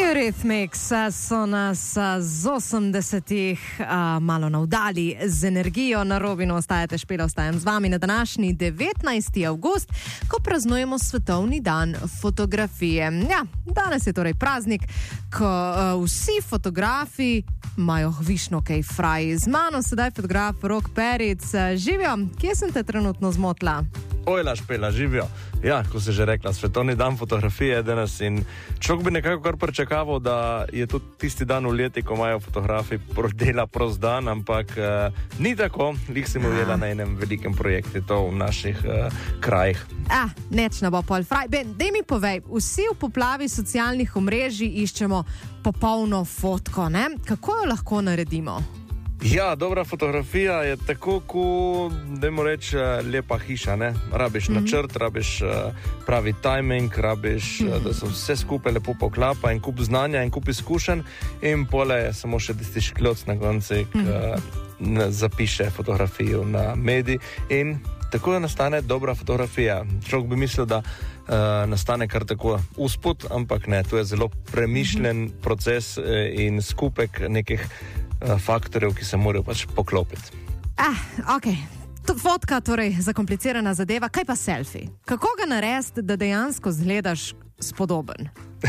Eurythmics so nas z 80-ih malo navdali z energijo. Na Robinu ostajate, Špela ostajam z vami na današnji 19. avgust, ko praznujemo Svetovni dan fotografije. Ja, danes je torej praznik, ko vsi fotografi imajo višno kaj fraj. Z mano sedaj fotograf Rok Peric. Živijo, kje sem te trenutno zmotila? Ojla, Špela, živijo. Ja, ko si že rekla, Svetovni dan fotografije je danes in človek bi nekako kar pričakoval, da je to tisti dan v leti, ko imajo fotografi dela prost dan, ampak ni tako. Lih si ujela na enem velikem projektu to v naših krajih. Neč ne bo pol fraj. Dej mi povej, vsi v poplavi socialnih omrežij iščemo popolno fotko, ne? Kako jo lahko naredimo? Ja, dobra fotografija je tako, ko, dajmo reči, lepa hiša, ne? Rabiš načrt, rabiš pravi timing, rabiš, da se vse skupaj lepo poklapa in kup znanja in kup izkušenj in pole je samo še tisti škloc na konci, ki zapiše fotografijo na medij in tako da nastane dobra fotografija. Človek bi mislil, da nastane kar tako usput, ampak ne, to je zelo premišljen proces in skupek nekih faktorjev, ki se morajo pač poklopiti. Ok. Fotka, torej zakomplicirana zadeva. Kaj pa selfie? Kako ga narediti, da dejansko izgledaš spodoben?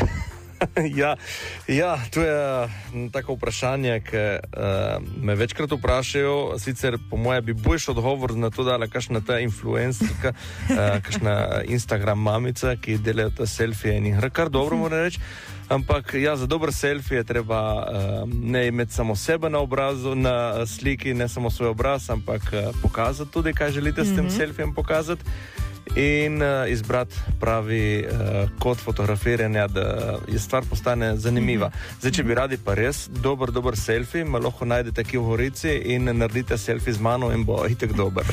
Ja, to je tako vprašanje, ki me večkrat vprašajo, sicer po moje bi boljši odgovor na to dala kakšna ta influencerka, kakšna Instagram mamica, ki delajo ta selfije in jih kar dobro mora reči. Ampak ja, za dober selfie je treba ne imeti samo sebe na obrazu, na sliki, ne samo svoj obraz, ampak pokazati tudi, kaj želite s tem selfijem pokazati in izbrati pravi kod fotografiranja, da je stvar postane zanimiva. Zdaj, če bi radi pa res dober selfie, me lahko najdete kje v Gorici in naredite selfie z mano in bo itek dober.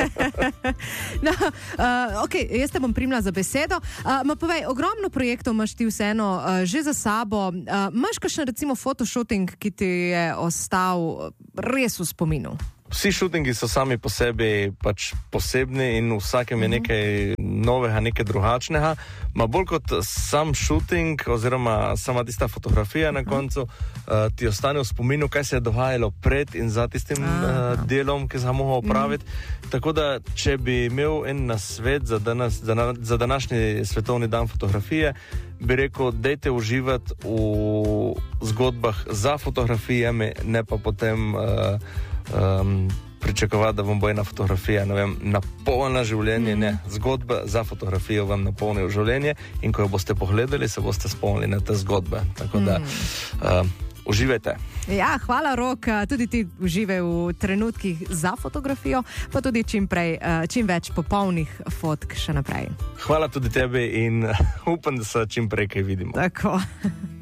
Ok, jaz te bom primila za besedo. Ma povej, ogromno projektov imaš ti vseeno že za sabo. Imaš kakšen recimo fotoshooting, ki ti je ostal res v spominu? Vsi šutingi so sami po sebi pač posebni in vsakem je nekaj novega, nekaj drugačnega. Ma bolj kot sam šuting oziroma sama tista fotografija na koncu ti ostane v spominu, kaj se je dogajalo pred in za tistim delom, ki se ga mogo opraviti. Tako da, če bi imel en nasvet za današnji Svetovni dan fotografije, bi rekel, dejte uživati v zgodbah za fotografijami, ne pa potem pričakovati, da vam bo ena fotografija, ne vem, napolnila življenje, ne. Zgodba za fotografijo vam napolni življenje in ko jo boste pogledali, se boste spomnili na te zgodbe. Tako da uživajte. Ja, hvala, Rok. Tudi ti uživaj v trenutkih za fotografijo, pa tudi čim več popolnih fotk še naprej. Hvala tudi tebi in upam, da se čim prej kaj vidimo. Tako.